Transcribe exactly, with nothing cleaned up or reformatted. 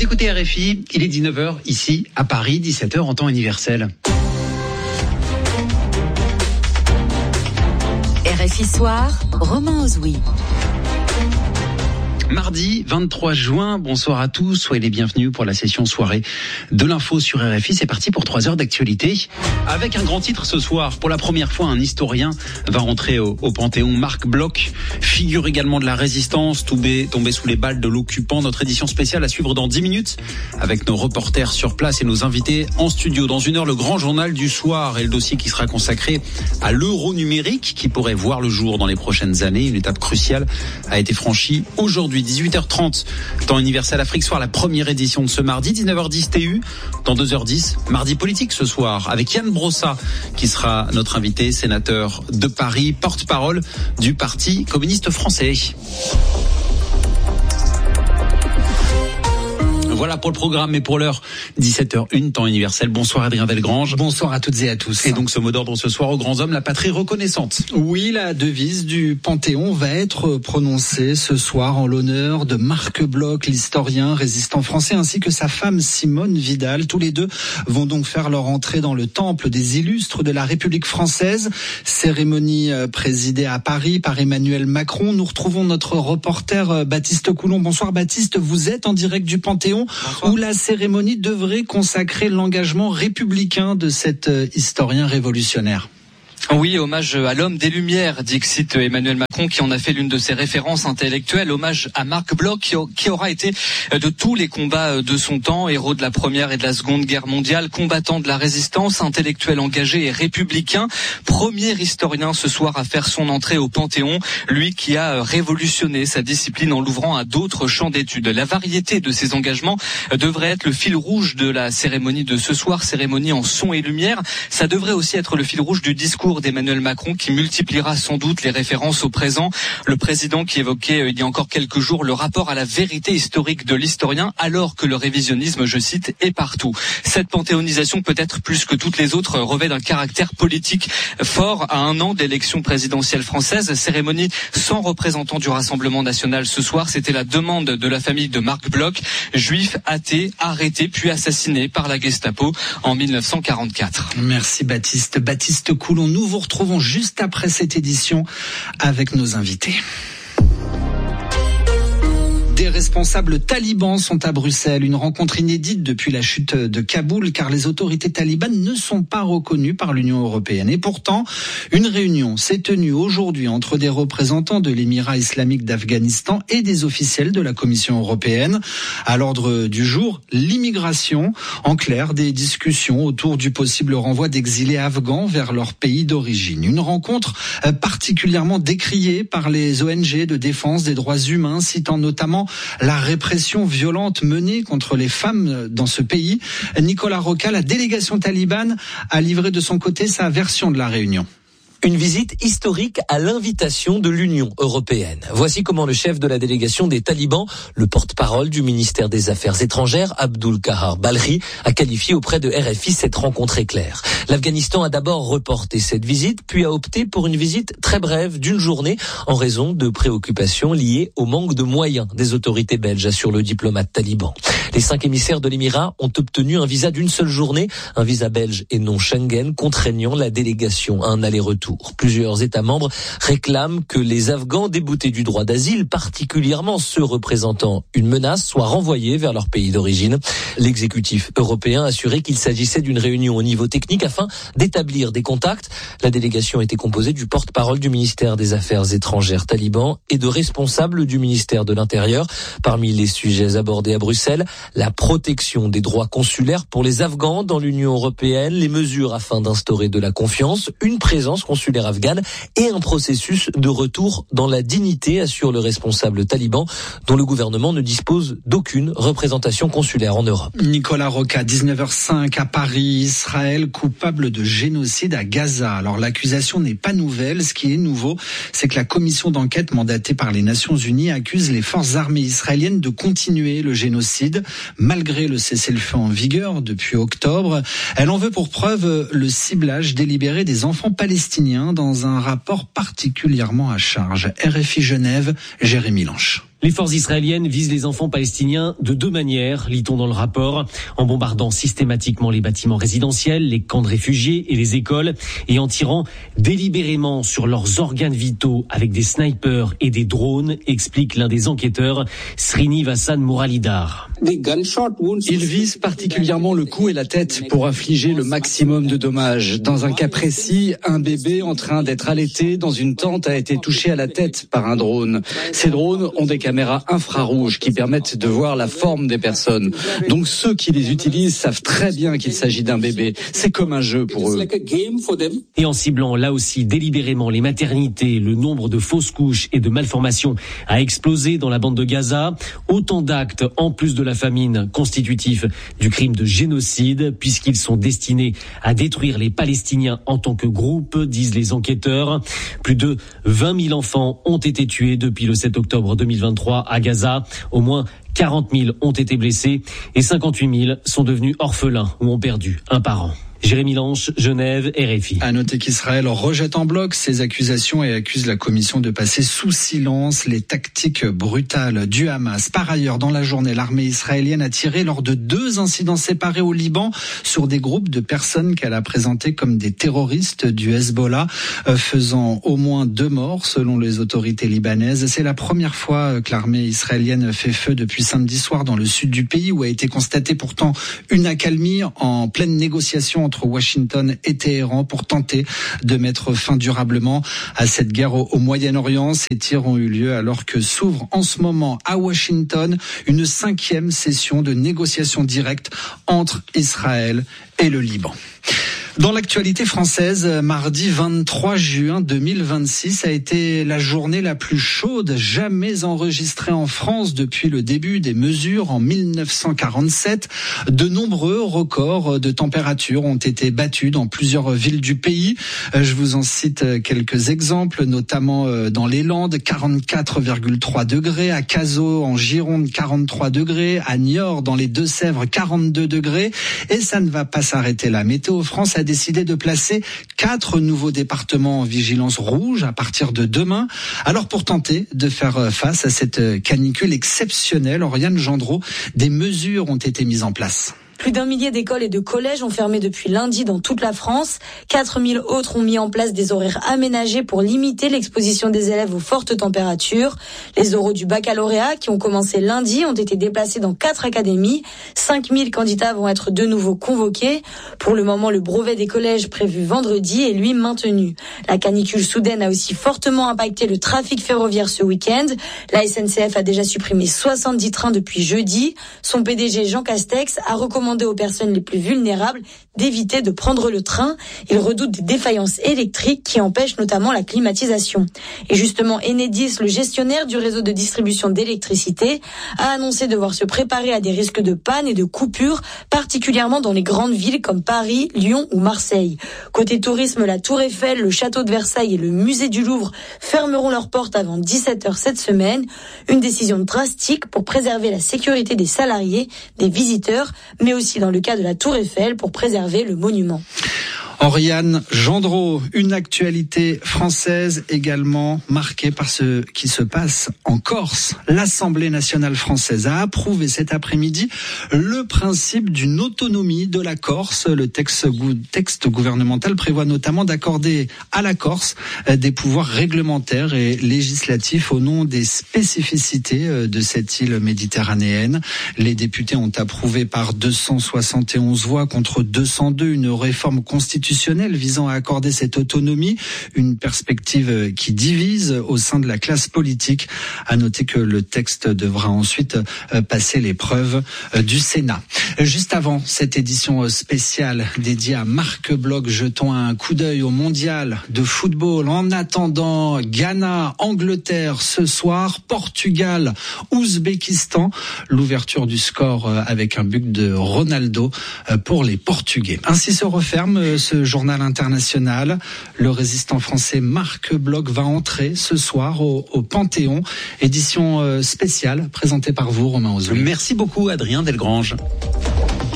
Vous écoutez R F I, il est dix-neuf heures ici à Paris, dix-sept heures en temps universel. R F I Soir, Romain Ozoui. Mardi vingt-trois juin, bonsoir à tous, soyez les bienvenus pour la session soirée de l'info sur R F I. C'est parti pour trois heures d'actualité. Avec un grand titre ce soir, pour la première fois, un historien va rentrer au, au Panthéon. Marc Bloch, figure également de la résistance, tombé, tombé sous les balles de l'occupant. Notre édition spéciale à suivre dans dix minutes avec nos reporters sur place et nos invités en studio. Dans une heure, le grand journal du soir et le dossier qui sera consacré à l'euro numérique qui pourrait voir le jour dans les prochaines années. Une étape cruciale a été franchie aujourd'hui. dix-huit heures trente, temps universel Afrique Soir, la première édition de ce mardi. dix-neuf heures dix T U, dans deux heures dix, mardi politique ce soir, avec Yann Brossa, qui sera notre invité, sénateur de Paris, porte-parole du Parti communiste français. Voilà pour le programme, mais pour l'heure, dix-sept heures une, temps universel. Bonsoir Adrien Delgrange. Bonsoir à toutes et à tous. Et donc ce mot d'ordre ce soir aux grands hommes, la patrie reconnaissante. Oui, la devise du Panthéon va être prononcée ce soir en l'honneur de Marc Bloch, l'historien résistant français, ainsi que sa femme Simone Vidal. Tous les deux vont donc faire leur entrée dans le temple des illustres de la République française. Cérémonie présidée à Paris par Emmanuel Macron. Nous retrouvons notre reporter Baptiste Coulon. Bonsoir Baptiste, vous êtes en direct du Panthéon. Bonsoir. Où la cérémonie devrait consacrer l'engagement républicain de cet historien révolutionnaire. Oui, hommage à l'homme des Lumières, dixit Emmanuel Macron, qui en a fait l'une de ses références intellectuelles. Hommage à Marc Bloch, qui aura été de tous les combats de son temps, héros de la Première et de la Seconde Guerre mondiale, combattant de la résistance, intellectuel engagé et républicain. Premier historien ce soir à faire son entrée au Panthéon, lui qui a révolutionné sa discipline en l'ouvrant à d'autres champs d'études. La variété de ses engagements devrait être le fil rouge de la cérémonie de ce soir, cérémonie en son et lumière. Ça devrait aussi être le fil rouge du discours d'Emmanuel Macron, qui multipliera sans doute les références au présent. Le président qui évoquait il y a encore quelques jours le rapport à la vérité historique de l'historien, alors que le révisionnisme, je cite, est partout. Cette panthéonisation, peut-être plus que toutes les autres, revêt d'un caractère politique fort à un an d'élection présidentielle française. Cérémonie sans représentant du Rassemblement national ce soir. C'était la demande de la famille de Marc Bloch, juif athée, arrêté puis assassiné par la Gestapo en dix-neuf cent quarante-quatre. Merci Baptiste. Baptiste Coulon, nous vous retrouvons juste après cette édition avec nos invités. Des responsables talibans sont à Bruxelles. Une rencontre inédite depuis la chute de Kaboul, car les autorités talibanes ne sont pas reconnues par l'Union européenne. Et pourtant, une réunion s'est tenue aujourd'hui entre des représentants de l'Émirat islamique d'Afghanistan et des officiels de la Commission européenne. À l'ordre du jour, l'immigration. En clair, des discussions autour du possible renvoi d'exilés afghans vers leur pays d'origine. Une rencontre particulièrement décriée par les O N G de défense des droits humains, citant notamment la répression violente menée contre les femmes dans ce pays. Nicolas Roca, la délégation talibane, a livré de son côté sa version de la réunion. Une visite historique à l'invitation de l'Union européenne. Voici comment le chef de la délégation des talibans, le porte-parole du ministère des Affaires étrangères, Abdul Kahar Balkhi, a qualifié auprès de R F I cette rencontre éclair. L'Afghanistan a d'abord reporté cette visite, puis a opté pour une visite très brève d'une journée en raison de préoccupations liées au manque de moyens des autorités belges, assure le diplomate taliban. Les cinq émissaires de l'Émirat ont obtenu un visa d'une seule journée, un visa belge et non Schengen, contraignant la délégation à un aller-retour. Plusieurs États membres réclament que les Afghans déboutés du droit d'asile, particulièrement ceux représentant une menace, soient renvoyés vers leur pays d'origine. L'exécutif européen a assuré qu'il s'agissait d'une réunion au niveau technique afin d'établir des contacts. La délégation était composée du porte-parole du ministère des Affaires étrangères taliban et de responsables du ministère de l'Intérieur. Parmi les sujets abordés à Bruxelles, la protection des droits consulaires pour les Afghans dans l'Union européenne, les mesures afin d'instaurer de la confiance, une présence consulaire afghane et un processus de retour dans la dignité, assure le responsable taliban, dont le gouvernement ne dispose d'aucune représentation consulaire en Europe. Nicolas Roca, dix-neuf heures cinq à Paris, Israël coupable de génocide à Gaza. Alors l'accusation n'est pas nouvelle, ce qui est nouveau, c'est que la commission d'enquête mandatée par les Nations Unies accuse les forces armées israéliennes de continuer le génocide, malgré le cessez-le-feu en vigueur depuis octobre. Elle en veut pour preuve le ciblage délibéré des enfants palestiniens dans un rapport particulièrement à charge. R F I Genève, Jérémy Lanche. Les forces israéliennes visent les enfants palestiniens de deux manières, lit-on dans le rapport, en bombardant systématiquement les bâtiments résidentiels, les camps de réfugiés et les écoles, et en tirant délibérément sur leurs organes vitaux avec des snipers et des drones, explique l'un des enquêteurs, Srini Vassan Mouralidar. Ils visent particulièrement le cou et la tête pour infliger le maximum de dommages. Dans un cas précis, un bébé en train d'être allaité dans une tente a été touché à la tête par un drone. Ces drones ont des caméras infrarouges qui permettent de voir la forme des personnes. Donc ceux qui les utilisent savent très bien qu'il s'agit d'un bébé. C'est comme un jeu pour eux. Et en ciblant là aussi délibérément les maternités, le nombre de fausses couches et de malformations a explosé dans la bande de Gaza. Autant d'actes, en plus de la famine, constitutifs du crime de génocide, puisqu'ils sont destinés à détruire les Palestiniens en tant que groupe, disent les enquêteurs. Plus de vingt mille enfants ont été tués depuis le sept octobre deux mille vingt-trois à Gaza. Au moins quarante mille ont été blessés et cinquante-huit mille sont devenus orphelins ou ont perdu un parent. Jérémy Lanche, Genève, R F I. À noter qu'Israël rejette en bloc ces accusations et accuse la commission de passer sous silence les tactiques brutales du Hamas. Par ailleurs, dans la journée, l'armée israélienne a tiré lors de deux incidents séparés au Liban sur des groupes de personnes qu'elle a présentés comme des terroristes du Hezbollah, faisant au moins deux morts selon les autorités libanaises. C'est la première fois que l'armée israélienne fait feu depuis samedi soir dans le sud du pays, où a été constatée pourtant une accalmie en pleine négociation entre Washington et Téhéran pour tenter de mettre fin durablement à cette guerre au, au Moyen-Orient. Ces tirs ont eu lieu alors que s'ouvre en ce moment à Washington une cinquième session de négociations directes entre Israël et le Liban. Dans l'actualité française, mardi vingt-trois juin deux mille vingt-six a été la journée la plus chaude jamais enregistrée en France depuis le début des mesures en mille neuf cent quarante-sept. De nombreux records de température ont été battus dans plusieurs villes du pays. Je vous en cite quelques exemples, notamment dans les Landes, quarante-quatre virgule trois degrés, à Cazaux en Gironde, quarante-trois degrés, à Niort dans les Deux-Sèvres, quarante-deux degrés. Et ça ne va pas s'arrêter là. Météo France a décidé de placer quatre nouveaux départements en vigilance rouge à partir de demain. Alors pour tenter de faire face à cette canicule exceptionnelle, Oriane Gendreau, des mesures ont été mises en place. Plus d'un millier d'écoles et de collèges ont fermé depuis lundi dans toute la France. quatre mille autres ont mis en place des horaires aménagés pour limiter l'exposition des élèves aux fortes températures. Les oraux du baccalauréat, qui ont commencé lundi, ont été déplacés dans quatre académies. cinq mille candidats vont être de nouveau convoqués. Pour le moment, le brevet des collèges prévu vendredi est lui maintenu. La canicule soudaine a aussi fortement impacté le trafic ferroviaire ce week-end. La S N C F a déjà supprimé soixante-dix trains depuis jeudi. Son P D G Jean Castex a recommandé aux personnes les plus vulnérables d'éviter de prendre le train. Il redoute des défaillances électriques qui empêchent notamment la climatisation. Et justement, Enedis, le gestionnaire du réseau de distribution d'électricité, a annoncé devoir se préparer à des risques de panne et de coupures, particulièrement dans les grandes villes comme Paris, Lyon ou Marseille. Côté tourisme, la Tour Eiffel, le Château de Versailles et le Musée du Louvre fermeront leurs portes avant dix-sept heures cette semaine. Une décision drastique pour préserver la sécurité des salariés, des visiteurs, mais aussi dans le cas de la Tour Eiffel pour préserver le monument. Oriane Gendreau, une actualité française également marquée par ce qui se passe en Corse. L'Assemblée nationale française a approuvé cet après-midi le principe d'une autonomie de la Corse. Le texte, texte gouvernemental prévoit notamment d'accorder à la Corse des pouvoirs réglementaires et législatifs au nom des spécificités de cette île méditerranéenne. Les députés ont approuvé par deux cent soixante et onze voix contre deux cent deux une réforme constitutionnelle visant à accorder cette autonomie, une perspective qui divise au sein de la classe politique. À noter que le texte devra ensuite passer l'épreuve du Sénat. Juste avant cette édition spéciale dédiée à Marc Bloch, jetons un coup d'œil au mondial de football. En attendant, Ghana, Angleterre ce soir, Portugal, Ouzbékistan. L'ouverture du score avec un but de Ronaldo pour les Portugais. Ainsi se referme ce journal international. Le résistant français Marc Bloch va entrer ce soir au, au Panthéon. Édition spéciale présentée par vous, Romain Ozoui. Merci beaucoup, Adrien Delgrange.